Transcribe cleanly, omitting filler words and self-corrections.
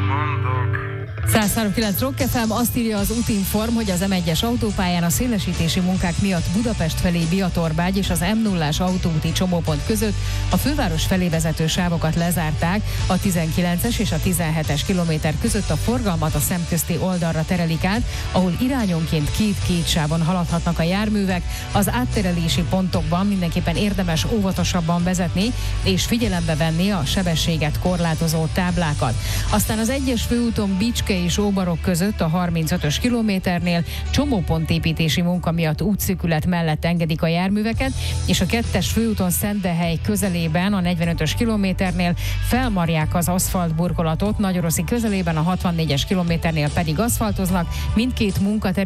103.9 Rock FM azt írja az Útinform, hogy az M1-es autópályán a szélesítési munkák miatt Budapest felé Biatorbágy és az M0-ás autóúti csomópont között a főváros felé vezető sávokat lezárták, a 19-es és a 17-es kilométer között a forgalmat a szemközti oldalra terelik át, ahol irányonként két sávon haladhatnak a járművek. Az átterelési pontokban mindenképpen érdemes óvatosabban vezetni és figyelembe venni a sebességet korlátozó táblákat. Aztán az 1-es főúton Bicske és Óbarok között a 35-ös kilométernél csomópontépítési munka miatt útszűkület mellett engedik a járműveket, és a 2-es főúton Szentdehely közelében a 45-ös kilométernél felmarják az aszfaltburkolatot, Nagyoroszi közelében a 64-es kilométernél pedig aszfaltoznak, mindkét munka